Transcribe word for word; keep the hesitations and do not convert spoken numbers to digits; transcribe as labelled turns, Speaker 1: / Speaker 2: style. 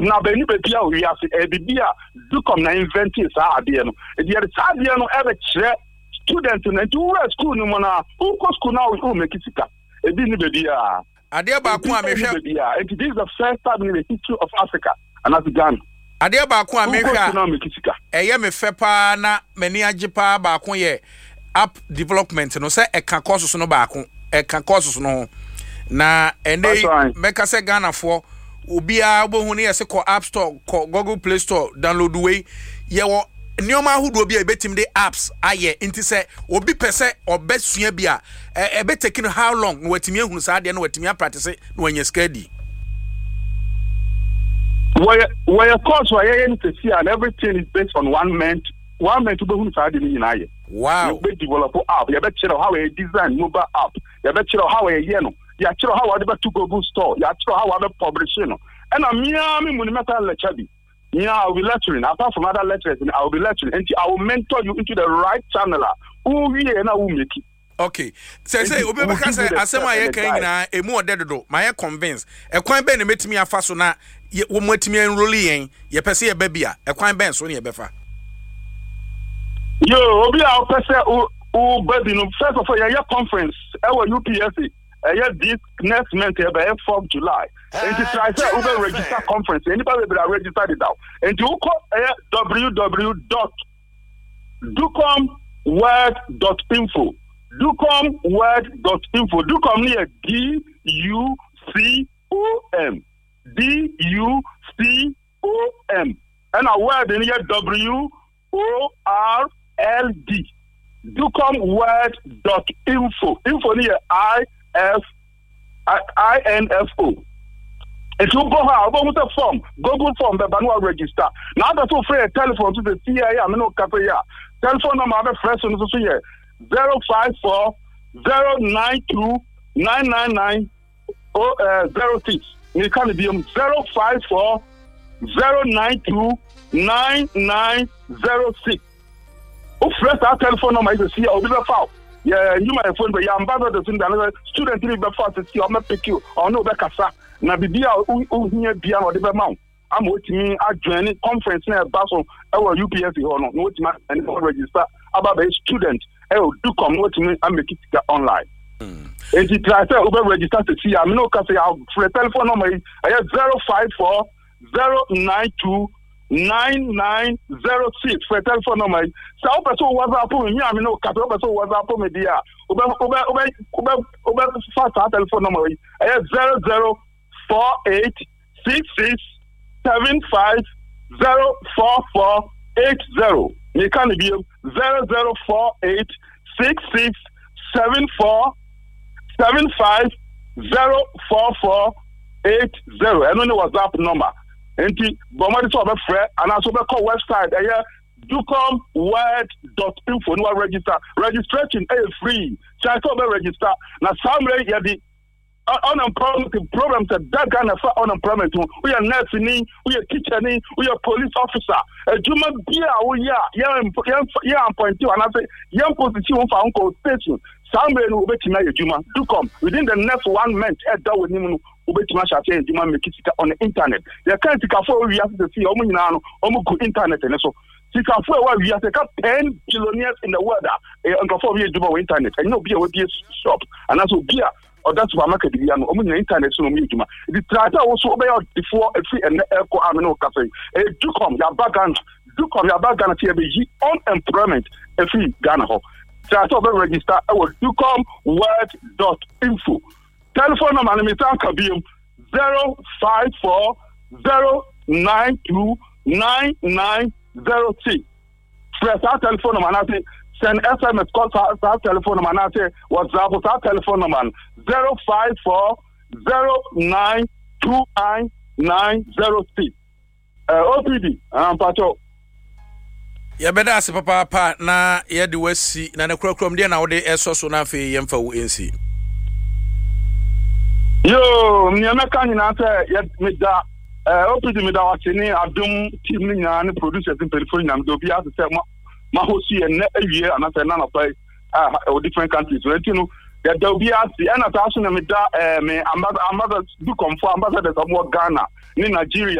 Speaker 1: na ba ni ba bia o wi ase e bibia Ducom na invent sa ade no e de sa ade no e be kire student na to we school no na who go school now who make it sika e bi ni ba bia
Speaker 2: ade ba ko a mehwe
Speaker 1: it is the first time in the history of Africa and as Ghana
Speaker 2: ade ba ko a mehwe eye me fe pa na mani age pa ba ko ye app development no say e kan course no ba ko e kan course no na ene meka se Ghana for obia bohu ne yese ko App Store ko Google Play Store download we ye wo nioma hudu obi e betim de apps aye nti se obi pese obesua bia e be taking how long no watimi ehunu sa de no watimi practice no wanya skadi
Speaker 1: where where course where you see and everything is based on one month one month to be hunu sa de ni na ye
Speaker 2: wow
Speaker 1: you be develop app you be chiro how we design mobile app you be chiro how we ye no ya chiro how we be to Google Store ya chiro how we publish no and a mia me muni meta lecture bi yeah, I'll be lecturing. Apart from other lectures, I'll be lecturing. And I will mentor you into the right channel. Who we and I will make it.
Speaker 2: Okay. Say, say, Obi Baka say, Asema ye kan na emu odedodo. Ma ye convince. E kwan ben metimi afa so na wo metimi enroll yen. Ye pese ye babia. E kwan ben so ne ye befa.
Speaker 1: Yo, Obi a pese o o baby no first of all ye conference. E wo U P S C. E this next month e be fourth of July. And to try to Uber register conference. Anybody will register it out. And to call w w w dot ducom word dot info. ducom word dot info. Ducom near D U C O M. D U C O M. And a word in here W O R L D. ducom word dot info. Info near I F I N F O. If you go how about the form, Google form the manual register. Now that's so free a telephone to the C I A, I mean no cafe. Telephone number have a fresh on the here zero five four zero nine two nine nine nine oh uh zero six. You can be um zero five four zero nine two nine nine zero six. Oh fresh our telephone number is the C I A, I'll be the file. Yeah, you my phone, but you're ambassador to the student to be fast to see or pick you or no back na bibia o hia bia no de be ma am otimi adwene conference na ba so e wo U P S C ho no no otimi and register about the student e o do come otimi am make it online and you try to over register to see am no ka say our telephone number is zero five four zero nine two nine nine zero six for telephone number so person WhatsApp me am no ka person WhatsApp me dia obe obe obe obe obe fast telephone number is zero zero four eight six six seven five zero four four eight zero. You can be zero zero four eight six six seven four seven five zero four four eight zero. I don't know what's that number. And the bomber is over free and also the call website. I ducom word dot info. No register. Registration is free. So I told register. Now somewhere you the unemployment programs that that kind of unemployment. We are nursing, we are teaching, we are police officer. A human being, we are young, young point two, and I say young position for uncle station. Somewhere will be tonight. Juma do come within the next one month. At that with him, will be tonight. Say Juma make it on the internet. They can't take a four years to see how many now, almost good internet and so. Six and four we have ten billionaires in the world. And for years Juma internet and no beer will be a shop and also beer. Or that's what market the young woman internet so me juma. The trata also obey before a free and echo amino cafe. A do come your background, do come your background to be unemployment a free Ghana ho. Trata over register our do come word dot info. Telephone number me thank you zero five four zero nine two nine nine zero six. Press our telephone number and I say send S M S call our telephone number and I say WhatsApp our telephone number zero five four zero nine two nine nine zero six. Uh, O P D, um, Pacho.
Speaker 2: Ya beda ase papa pa na ye de wasi na ne krokom de na wo de eso so na fe yemfa wo ensi.
Speaker 1: Yo, mnyameka ni na say ye me da eh O P D me da wa chini adum team ni na ne producers in telephone na do bia say ma ma hosi en na awie ana say na na play ah different countries. So you know there will be as the na ta so na me da eh me ambassador do come for ambassadors of Ghana ni Nigeria